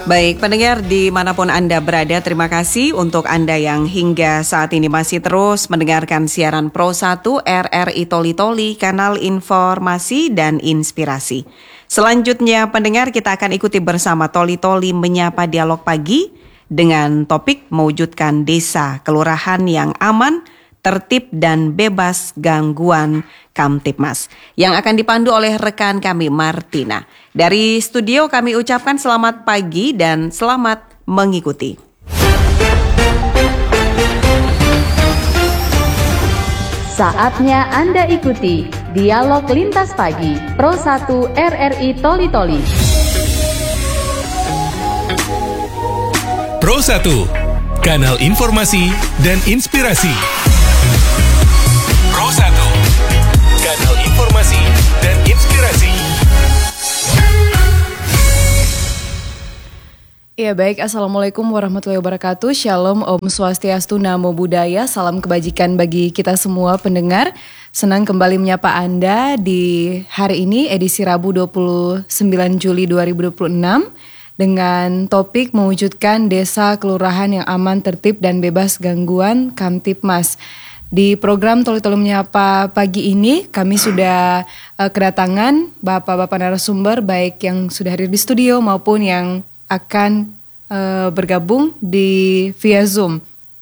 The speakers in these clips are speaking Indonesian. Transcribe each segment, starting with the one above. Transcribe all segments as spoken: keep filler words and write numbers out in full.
Baik, pendengar dimanapun Anda berada, terima kasih untuk Anda yang hingga saat ini masih terus mendengarkan siaran Pro satu R R I Toli Toli, kanal informasi dan inspirasi. Selanjutnya, pendengar, kita akan ikuti bersama Toli Toli menyapa dialog pagi dengan topik mewujudkan desa kelurahan yang aman, tertib dan bebas gangguan Kamtibmas, yang akan dipandu oleh rekan kami Martina. Dari studio kami ucapkan selamat pagi dan selamat mengikuti. Saatnya Anda ikuti Dialog Lintas Pagi Pro satu R R I Toli Toli. Pro satu, kanal informasi dan inspirasi. Pro satu, kanal informasi dan inspirasi. Ya baik, Assalamualaikum warahmatullahi wabarakatuh. Shalom, Om Swastiastu, Namo Buddhaya. Salam kebajikan bagi kita semua pendengar. Senang kembali menyapa Anda di hari ini, edisi Rabu dua puluh sembilan Juli dua ribu dua puluh enam. Dengan topik mewujudkan desa kelurahan yang aman, tertib dan bebas gangguan Kamtibmas. Di program Toli Toli Menyapa pagi ini kami sudah uh, kedatangan bapak-bapak narasumber baik yang sudah hadir di studio maupun yang akan uh, bergabung di via Zoom.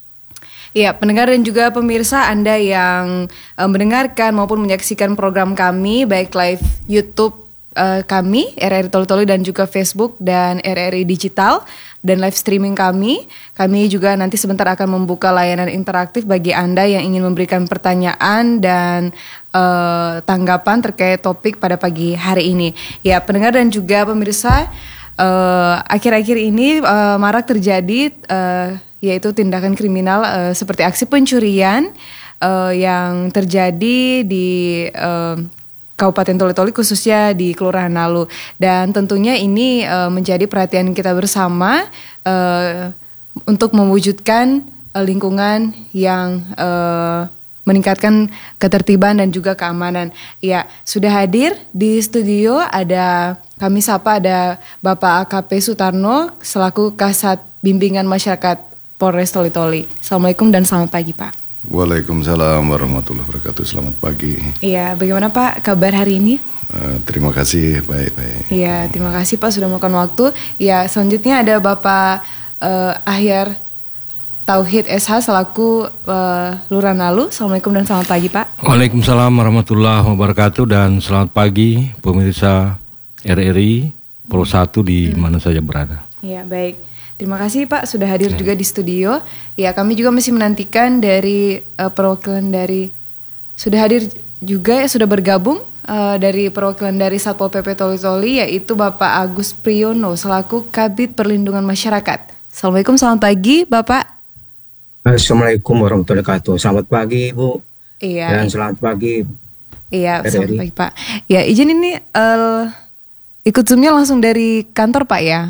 Ya, pendengar dan juga pemirsa Anda yang uh, mendengarkan maupun menyaksikan program kami baik live YouTube uh, kami R R I Toli Toli dan juga Facebook dan R R I Digital dan live streaming kami. Kami juga nanti sebentar akan membuka layanan interaktif bagi Anda yang ingin memberikan pertanyaan dan uh, tanggapan terkait topik pada pagi hari ini. Ya, pendengar dan juga pemirsa, uh, akhir-akhir ini uh, marak terjadi uh, yaitu tindakan kriminal uh, seperti aksi pencurian uh, yang terjadi di uh, Kabupaten Toli Toli khususnya di Kelurahan Nalu, dan tentunya ini uh, menjadi perhatian kita bersama uh, untuk mewujudkan uh, lingkungan yang uh, meningkatkan ketertiban dan juga keamanan. Ya, sudah hadir di studio ada kami sapa ada Bapak A K P Sutarno selaku Kasat Bimbingan Masyarakat Polres Toli Toli. Assalamualaikum dan selamat pagi, Pak. Waalaikumsalam warahmatullahi wabarakatuh. Selamat pagi. Iya, bagaimana Pak kabar hari ini? Uh, terima kasih, baik-baik. Iya, terima kasih Pak sudah meluangkan waktu. Ya, selanjutnya ada Bapak uh, Ahyar Tauhid S H selaku uh, Lurah Nalu. Assalamualaikum dan selamat pagi, Pak. Waalaikumsalam warahmatullahi wabarakatuh dan selamat pagi pemirsa R R I Pro satu di hmm. mana saja berada. Iya, baik. Terima kasih Pak sudah hadir ya. juga di studio. Ya, kami juga masih menantikan dari uh, perwakilan dari sudah hadir juga ya sudah bergabung uh, dari perwakilan dari Satpol P P Toli Toli yaitu Bapak Agus Priyono selaku Kabid Perlindungan Masyarakat. Assalamualaikum, selamat pagi Bapak. Assalamualaikum warahmatullahi wabarakatuh. Selamat pagi Bu. Iya. Dan selamat pagi. Iya, selamat pagi Pak. Ya, izin ini uh, ikut zoomnya langsung dari kantor Pak ya.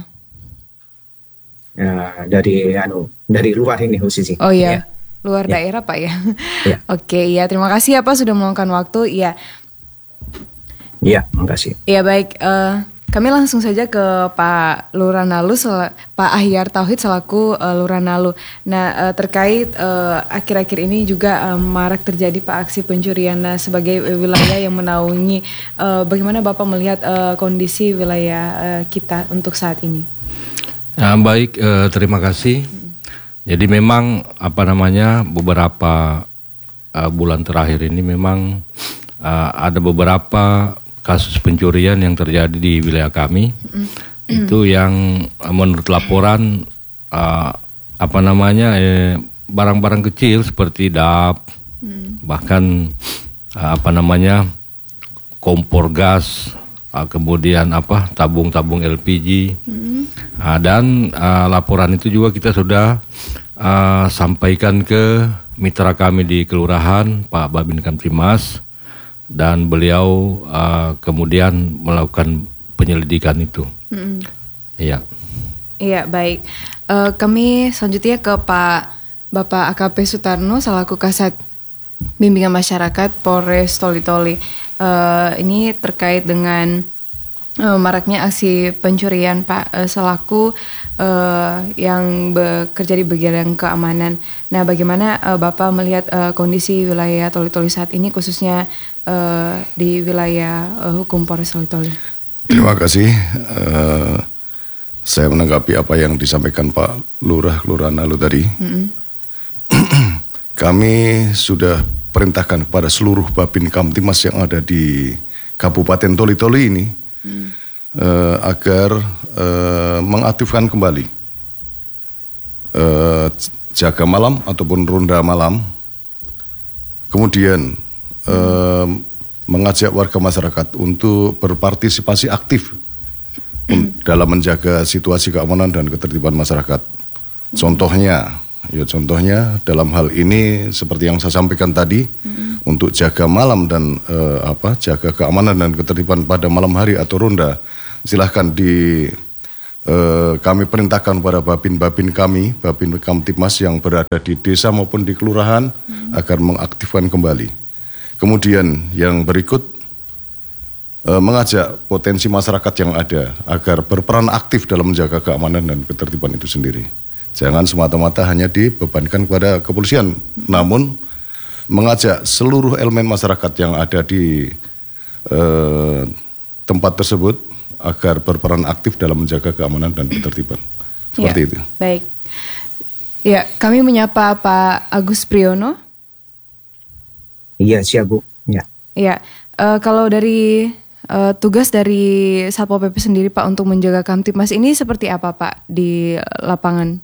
Ya, dari anu dari luar ini khususnya. Oh iya, ya. luar ya. daerah Pak ya. ya. Oke, ya terima kasih ya Pak sudah meluangkan waktu. Iya. Iya, makasih. Iya baik, uh, kami langsung saja ke Pak Lurah Nalu, sel- Pak Ahyar Tauhid selaku uh, Lurah Nalu. Nah uh, terkait uh, akhir-akhir ini juga uh, marak terjadi Pak aksi pencurian. Nah sebagai wilayah yang menaungi, uh, bagaimana Bapak melihat uh, kondisi wilayah uh, kita untuk saat ini? Nah, baik, eh, terima kasih. Jadi memang apa namanya beberapa uh, bulan terakhir ini memang uh, ada beberapa kasus pencurian yang terjadi di wilayah kami. Mm. Itu yang uh, menurut laporan uh, apa namanya eh, barang-barang kecil seperti dap, mm. bahkan uh, apa namanya kompor gas, uh, kemudian apa tabung-tabung L P G. Mm. Uh, dan uh, laporan itu juga kita sudah uh, sampaikan ke mitra kami di kelurahan Pak Babin Kamtibmas, dan beliau uh, kemudian melakukan penyelidikan itu. Mm-hmm. Iya. Iya baik. Uh, kami selanjutnya ke Pak Bapak A K P Sutarno selaku Kasat Bimbingan Masyarakat Polres Toli Toli. Uh, ini terkait dengan uh, maraknya aksi pencurian Pak uh, selaku uh, yang bekerja di bagian keamanan. Nah, bagaimana uh, Bapak melihat uh, kondisi wilayah Toli-Toli saat ini khususnya uh, di wilayah uh, hukum Polres Toli-Toli? Terima kasih. Uh, saya menanggapi apa yang disampaikan Pak Lurah Kelurahan Nalu tadi. Mm-hmm. Kami sudah perintahkan kepada seluruh Babin Kamtimas yang ada di Kabupaten Toli-Toli ini mm. uh, agar uh, mengaktifkan kembali uh, jaga malam ataupun ronda malam. Kemudian uh, mengajak warga masyarakat untuk berpartisipasi aktif dalam menjaga situasi keamanan dan ketertiban masyarakat. Contohnya, ya contohnya dalam hal ini seperti yang saya sampaikan tadi, mm-hmm. untuk jaga malam dan eh, apa, jaga keamanan dan ketertiban pada malam hari atau ronda, silahkan di eh, kami perintahkan kepada babin-babin kami, babin Kamtibmas yang berada di desa maupun di kelurahan mm-hmm. agar mengaktifkan kembali. Kemudian yang berikut eh, mengajak potensi masyarakat yang ada agar berperan aktif dalam menjaga keamanan dan ketertiban itu sendiri. Jangan semata-mata hanya dibebankan kepada kepolisian, namun mengajak seluruh elemen masyarakat yang ada di eh, tempat tersebut agar berperan aktif dalam menjaga keamanan dan ketertiban. Seperti ya, itu. Baik. Ya, kami menyapa Pak Agus Priyono. Iya, siap Bu. Ya. Ya, uh, kalau dari uh, tugas dari Satpol P P sendiri Pak untuk menjaga Kamtibmas ini seperti apa Pak di lapangan?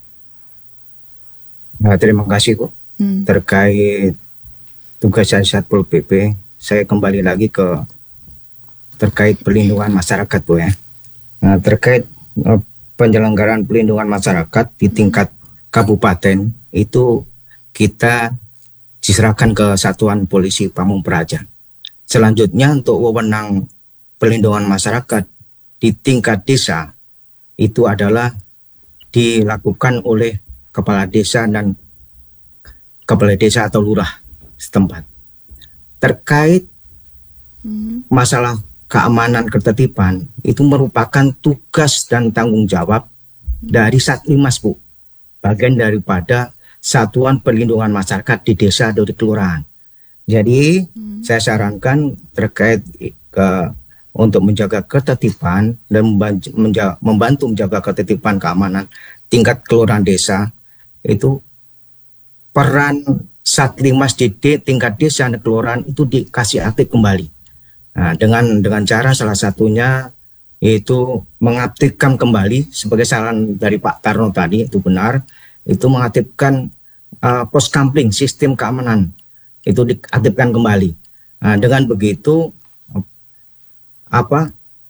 Nah, terima kasih Bu. Hmm. Terkait tugas dari Satpol P P, saya kembali lagi ke terkait pelindungan masyarakat Bu ya. Nah, terkait uh, penyelenggaraan pelindungan masyarakat di tingkat kabupaten itu kita diserahkan ke Satuan Polisi Pamung Praja. Selanjutnya untuk wewenang pelindungan masyarakat di tingkat desa itu adalah dilakukan oleh kepala desa dan kepala desa atau lurah setempat. Terkait masalah keamanan ketertiban itu merupakan tugas dan tanggung jawab dari Satlimas Bu, bagian daripada Satuan Perlindungan Masyarakat di desa atau di kelurahan. Jadi hmm. saya sarankan terkait ke untuk menjaga ketertiban dan menja, membantu menjaga ketertiban keamanan tingkat kelurahan desa itu peran Satlimas di tingkat desa dan kelurahan itu dikasih aktif kembali. Nah, dengan dengan cara salah satunya itu mengaktifkan kembali sebagai saran dari Pak Tarno tadi itu benar. Itu mengaktifkan uh, pos kampling sistem keamanan itu diaktifkan kembali. Nah, dengan begitu apa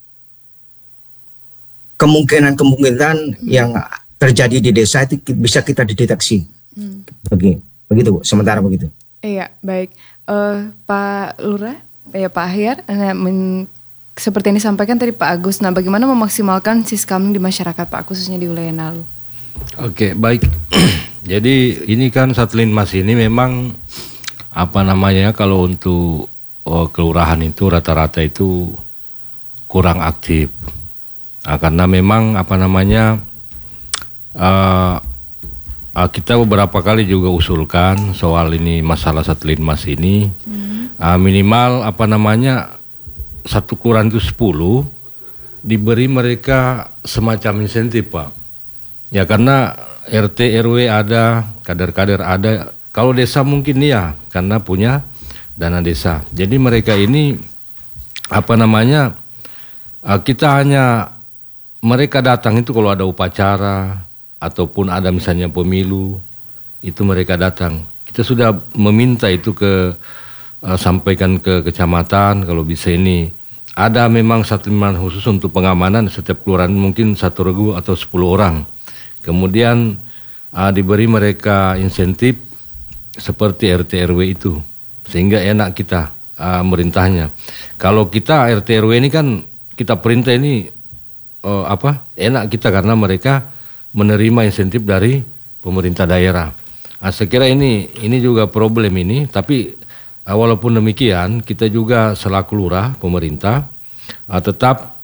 kemungkinan-kemungkinan hmm. yang terjadi di desa itu bisa kita dideteksi. Hmm. Begitu, begitu Bu. Sementara begitu. Iya, baik. Uh, Pak Lurah, ya Pak Ahyar, nah, men, seperti yang disampaikan tadi Pak Agus. Nah, bagaimana memaksimalkan siskamling di masyarakat Pak, khususnya di wilayah Nalu? Oke, baik. Jadi ini kan Satlinmas ini memang apa namanya kalau untuk oh, kelurahan itu rata-rata itu kurang aktif. Nah, karena memang apa namanya uh, uh, kita beberapa kali juga usulkan soal ini masalah Satlinmas ini hmm. uh, minimal apa namanya satu kelurahan itu sepuluh diberi mereka semacam insentif Pak. Ya karena R T R W ada, kader-kader ada. Kalau desa mungkin ya karena punya dana desa. Jadi mereka ini apa namanya kita hanya mereka datang itu kalau ada upacara ataupun ada misalnya pemilu itu mereka datang. Kita sudah meminta itu ke uh, sampaikan ke kecamatan kalau bisa ini ada memang Satlimas khusus untuk pengamanan setiap kelurahan mungkin satu regu atau sepuluh orang. Kemudian uh, diberi mereka insentif seperti R T R W itu sehingga enak kita uh, merintahnya. Kalau kita R T R W ini kan kita perintah ini uh, apa enak kita karena mereka menerima insentif dari pemerintah daerah. Nah, saya kira ini ini juga problem ini. Tapi uh, walaupun demikian kita juga selaku lurah pemerintah uh, tetap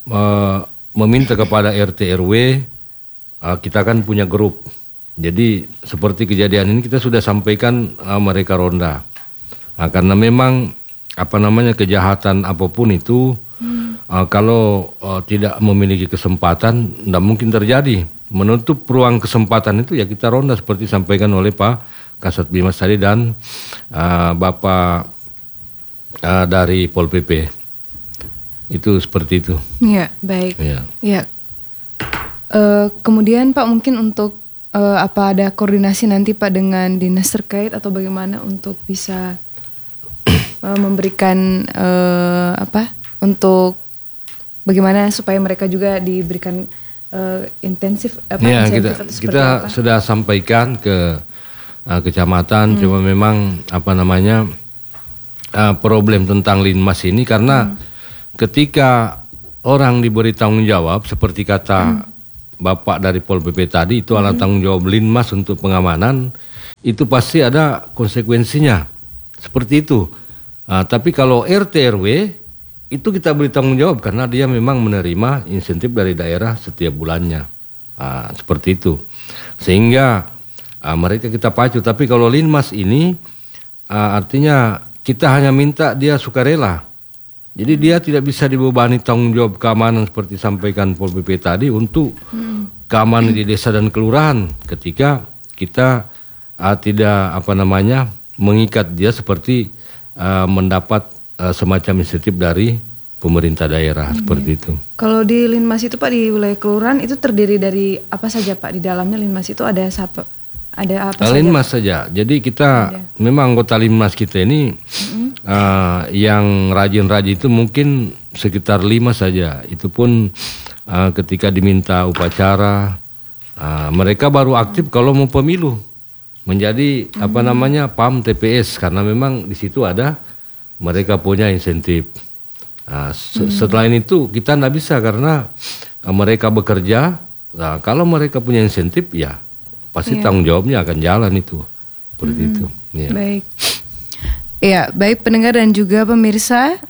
uh, meminta kepada R T R W, uh, kita kan punya grup. Jadi seperti kejadian ini kita sudah sampaikan uh, mereka ronda. Nah, karena memang apa namanya kejahatan apapun itu hmm. uh, kalau uh, tidak memiliki kesempatan tidak mungkin terjadi. Menutup ruang kesempatan itu ya kita ronda seperti disampaikan oleh Pak Kasat Bimas tadi dan uh, Bapak uh, dari Pol P P. Itu seperti itu. Iya, baik. Iya. Ya. Uh, kemudian Pak mungkin untuk uh, apa ada koordinasi nanti Pak dengan dinas terkait atau bagaimana untuk bisa uh, memberikan uh, apa untuk bagaimana supaya mereka juga diberikan uh, intensif apa ya, insentif kita atau seperti kita apa? sudah sampaikan ke uh, kecamatan, hmm. cuma memang apa namanya uh, problem tentang linmas ini karena hmm. ketika orang diberi tanggung jawab seperti kata hmm. Bapak dari Pol P P tadi itu adalah hmm. tanggung jawab linmas untuk pengamanan, itu pasti ada konsekuensinya seperti itu. Uh, tapi kalau R T R W itu kita beri tanggung jawab karena dia memang menerima insentif dari daerah setiap bulannya, uh, seperti itu. Sehingga uh, mereka kita pacu. Tapi kalau linmas ini uh, artinya kita hanya minta dia sukarela. Jadi dia tidak bisa dibebani tanggung jawab keamanan seperti sampaikan Pol P P tadi untuk hmm. keamanan di desa dan kelurahan ketika kita uh, tidak apa namanya mengikat dia seperti uh, mendapat uh, semacam insentif dari pemerintah daerah hmm. seperti itu. Kalau di linmas itu Pak di wilayah kelurahan itu terdiri dari apa saja Pak? Di dalamnya linmas itu ada siapa? Ada apa saja? Linmas saja. Jadi kita ada. Memang anggota linmas kita ini hmm. uh, yang rajin-rajin itu mungkin sekitar lima saja. Itu pun uh, ketika diminta upacara uh, mereka baru aktif hmm. kalau mau pemilu menjadi hmm. apa namanya P A M T P S karena memang di situ ada mereka punya insentif. Nah, se- hmm. setelah itu kita tidak bisa karena uh, mereka bekerja. Nah, kalau mereka punya insentif ya pasti yeah. tanggung jawabnya akan jalan itu seperti hmm. itu. Ya. Baik, ya baik pendengar dan juga pemirsa.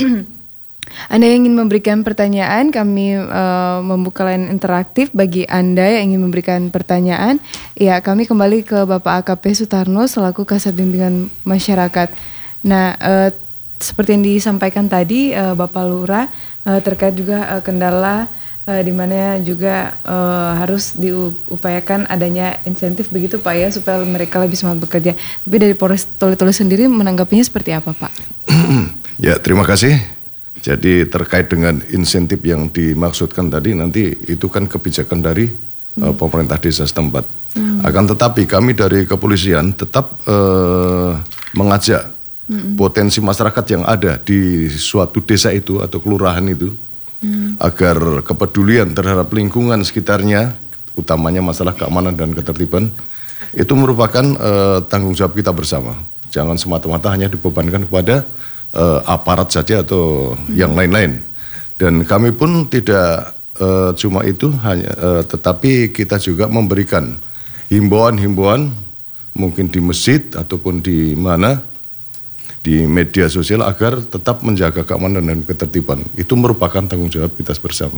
Anda yang ingin memberikan pertanyaan, kami uh, membuka line interaktif bagi Anda yang ingin memberikan pertanyaan. Ya, kami kembali ke Bapak A K P Sutarno selaku Kasat Bimbingan Masyarakat. Nah, uh, seperti yang disampaikan tadi uh, Bapak Lurah uh, terkait juga uh, kendala uh, di mana juga uh, harus diupayakan adanya insentif begitu Pak ya supaya mereka lebih semangat bekerja. Tapi dari Polres Toli-Toli sendiri menanggapinya seperti apa Pak? Ya, terima kasih. Jadi terkait dengan insentif yang dimaksudkan tadi nanti itu kan kebijakan dari hmm. uh, pemerintah desa setempat. Hmm. Akan tetapi kami dari kepolisian tetap uh, mengajak hmm. potensi masyarakat yang ada di suatu desa itu atau kelurahan itu hmm. agar kepedulian terhadap lingkungan sekitarnya, utamanya masalah keamanan dan ketertiban, itu merupakan uh, tanggung jawab kita bersama. Jangan semata-mata hanya dibebankan kepada Uh, aparat saja atau hmm. yang lain-lain. Dan kami pun tidak uh, cuma itu hanya uh, tetapi kita juga memberikan himbauan-himbauan mungkin di masjid ataupun di mana di media sosial agar tetap menjaga keamanan dan ketertiban. Itu merupakan tanggung jawab kita bersama.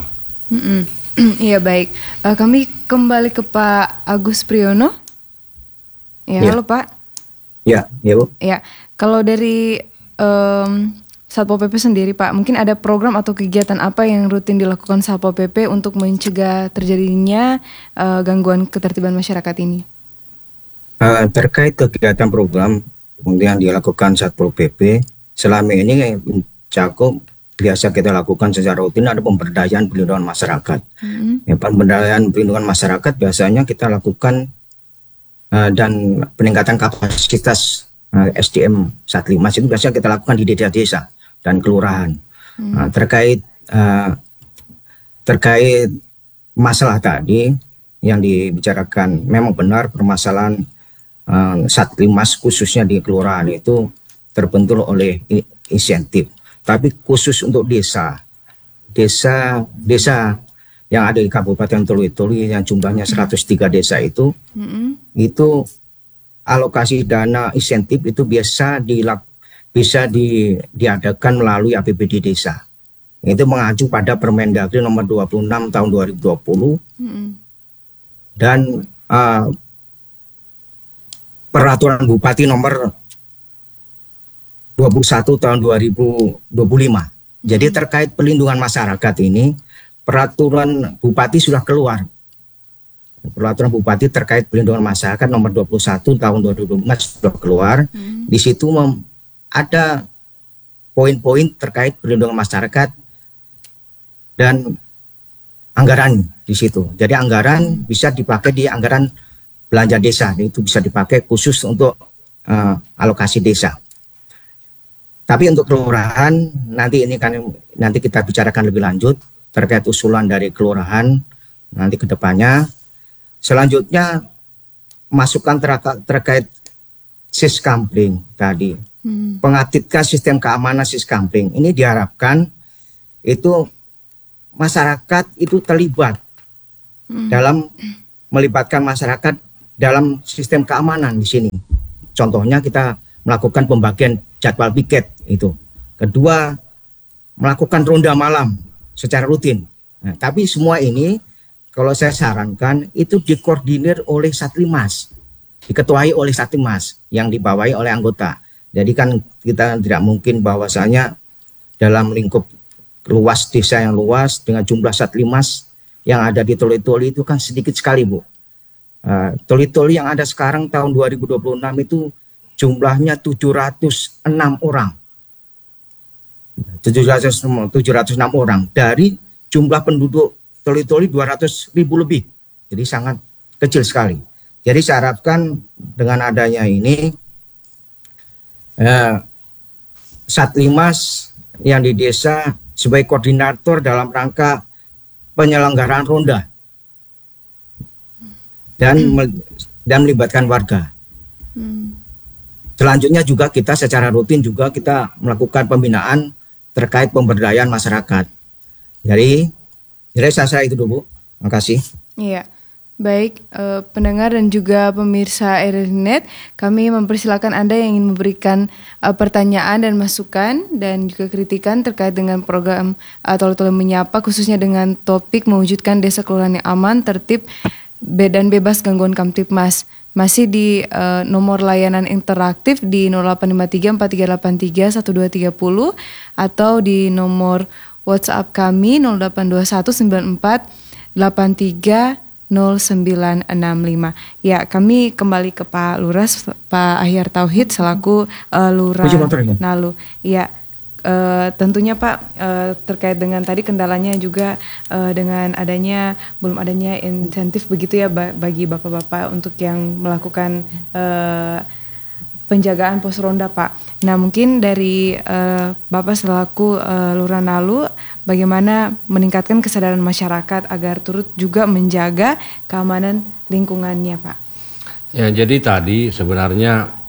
Iya baik. Uh, kami kembali ke Pak Agus Priyono. Ya, ya. Halo Pak. Ya, ya Bu. Ya, kalau dari Um, Satpol P P sendiri Pak, mungkin ada program atau kegiatan apa yang rutin dilakukan Satpol P P untuk mencegah terjadinya uh, gangguan ketertiban masyarakat ini? Uh, terkait kegiatan program yang dilakukan Satpol P P, selama ini mencakup biasa kita lakukan secara rutin ada pemberdayaan perlindungan masyarakat. Mm-hmm. Ya, pemberdayaan perlindungan masyarakat biasanya kita lakukan uh, dan peningkatan kapasitas S D M Satlimas itu biasanya kita lakukan di desa-desa dan kelurahan. Hmm. Nah, terkait uh, terkait masalah tadi yang dibicarakan, memang benar permasalahan uh, Satlimas khususnya di kelurahan itu terbentur oleh insentif. Tapi khusus untuk desa, desa desa yang ada di Kabupaten Toli-Toli yang jumlahnya seratus tiga desa itu, hmm. itu alokasi dana insentif itu biasa dilak, bisa di, diadakan melalui A P B D desa. Itu mengacu pada Permendagri nomor dua puluh enam tahun dua ribu dua puluh hmm. dan uh, Peraturan Bupati nomor dua puluh satu tahun dua ribu dua puluh lima. Hmm. Jadi terkait pelindungan masyarakat ini, Peraturan Bupati sudah keluar. Peraturan Bupati terkait pelindungan masyarakat nomor dua puluh satu tahun dua ribu dua puluh lima sudah keluar. Hmm. Di situ mem- ada poin-poin terkait pelindungan masyarakat dan anggaran di situ. Jadi anggaran hmm. bisa dipakai di anggaran belanja desa, itu bisa dipakai khusus untuk uh, alokasi desa. Tapi untuk kelurahan nanti ini kan nanti kita bicarakan lebih lanjut terkait usulan dari kelurahan nanti ke depannya. Selanjutnya masukan terka- terkait siskampling tadi. Hmm. Pengaktifkan sistem keamanan siskampling. Ini diharapkan itu masyarakat itu terlibat hmm. dalam melibatkan masyarakat dalam sistem keamanan di sini. Contohnya kita melakukan pembagian jadwal piket itu. Kedua, melakukan ronda malam secara rutin. Nah, tapi semua ini kalau saya sarankan itu dikoordinir oleh Satlimas, diketuai oleh Satlimas yang dibawahi oleh anggota. Jadi kan kita tidak mungkin bahwasanya dalam lingkup luas desa yang luas dengan jumlah Satlimas yang ada di Toli-Toli itu kan sedikit sekali, Bu. Uh, Toli-Toli yang ada sekarang tahun dua ribu dua puluh enam itu jumlahnya tujuh ratus enam orang. tujuh ratus enam orang dari jumlah penduduk Toli-Toli dua ratus ribu lebih. Jadi sangat kecil sekali. Jadi saya harapkan dengan adanya ini eh, Satlimas yang di desa sebagai koordinator dalam rangka penyelenggaraan ronda dan dan melibatkan warga. Hmm. Selanjutnya juga kita secara rutin juga kita melakukan pembinaan terkait pemberdayaan masyarakat. Jadi, jadi saya itu dulu, Bu. Terima kasih. Iya, baik eh, pendengar dan juga pemirsa R R I Net, kami mempersilakan Anda yang ingin memberikan eh, pertanyaan dan masukan dan juga kritikan terkait dengan program eh, Toli-Toli Menyapa, khususnya dengan topik mewujudkan desa kelurahan yang aman, tertib, dan bebas gangguan Kamtibmas. Masih di uh, nomor layanan interaktif di nol delapan lima tiga empat tiga delapan tiga satu dua tiga nol atau di nomor WhatsApp kami nol delapan dua satu sembilan empat delapan tiga nol sembilan enam lima. Ya, kami kembali ke Pak Lurah, Pak Ahyar Tauhid selaku uh, Lurah Nalu. Ya. Uh, tentunya Pak uh, terkait dengan tadi kendalanya juga uh, dengan adanya belum adanya insentif begitu ya bagi bapak-bapak untuk yang melakukan uh, penjagaan pos ronda Pak. Nah mungkin dari uh, Bapak selaku uh, Lurah Nalu bagaimana meningkatkan kesadaran masyarakat agar turut juga menjaga keamanan lingkungannya Pak. Ya jadi tadi sebenarnya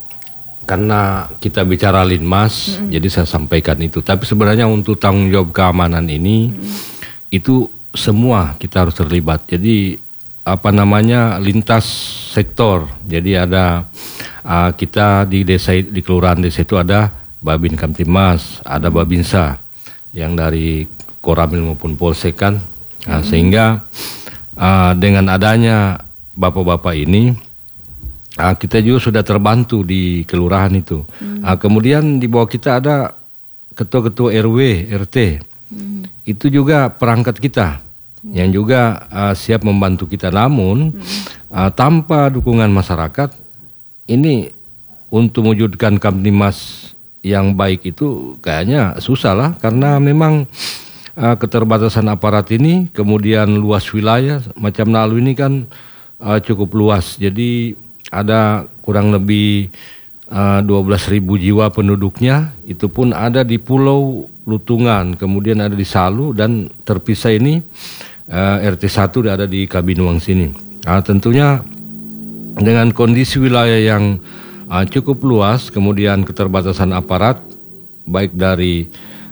karena kita bicara Linmas, mm-hmm. jadi saya sampaikan itu. Tapi sebenarnya untuk tanggung jawab keamanan ini, mm-hmm. itu semua kita harus terlibat. Jadi apa namanya lintas sektor. Jadi ada uh, kita di desa, di kelurahan desa itu ada Babin Kamtibmas, ada Babinsa yang dari Koramil maupun Polsek kan. Nah, mm-hmm. sehingga uh, dengan adanya bapak-bapak ini, Nah, kita juga sudah terbantu di kelurahan itu. Hmm. Nah, kemudian di bawah kita ada ketua-ketua R W, R T. Hmm. Itu juga perangkat kita hmm. yang juga uh, siap membantu kita. Namun hmm. uh, tanpa dukungan masyarakat, ini untuk mewujudkan Kamtibmas yang baik itu kayaknya susah lah. Karena memang uh, keterbatasan aparat ini, kemudian luas wilayah, macam Nalu ini kan uh, cukup luas. Jadi ada kurang lebih uh, dua belas ribu jiwa penduduknya, itu pun ada di Pulau Lutungan, kemudian ada di Salu, dan terpisah ini uh, R T satu ada di Kabinuang sini. Nah, tentunya dengan kondisi wilayah yang uh, cukup luas, kemudian keterbatasan aparat, baik dari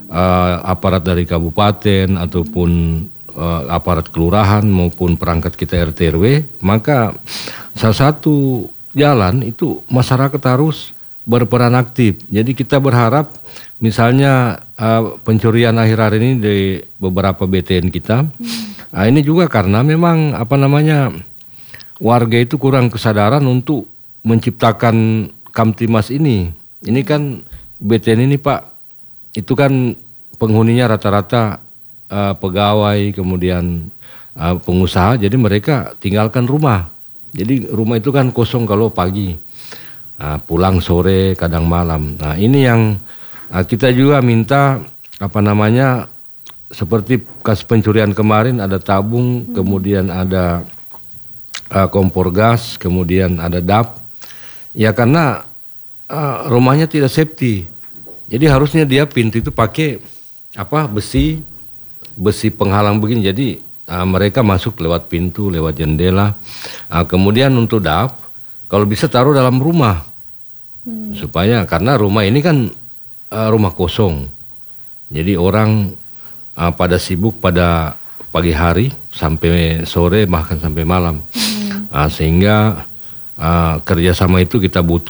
uh, aparat dari kabupaten ataupun uh, aparat kelurahan maupun perangkat kita R T R W, maka salah satu jalan itu masyarakat harus berperan aktif. Jadi kita berharap misalnya uh, pencurian akhir-akhir ini di beberapa B T N kita, hmm. nah, ini juga karena memang apa namanya warga itu kurang kesadaran untuk menciptakan Kamtimas ini. Ini kan B T N ini Pak, itu kan penghuninya rata-rata uh, pegawai, kemudian uh, pengusaha, jadi mereka tinggalkan rumah. Jadi rumah itu kan kosong kalau pagi, uh, pulang sore, kadang malam. Nah ini yang uh, kita juga minta apa namanya, seperti kasus pencurian kemarin ada tabung, hmm. kemudian ada uh, kompor gas, kemudian ada dap. Ya karena uh, rumahnya tidak safety. Jadi harusnya dia pintu itu pakai apa besi, besi penghalang begini. Jadi uh, mereka masuk lewat pintu, lewat jendela. Uh, kemudian untuk dap, kalau bisa taruh dalam rumah, hmm. supaya karena rumah ini kan uh, rumah kosong. Jadi orang uh, pada sibuk pada pagi hari sampai sore bahkan sampai malam, hmm. uh, sehingga uh, kerjasama itu kita butuh.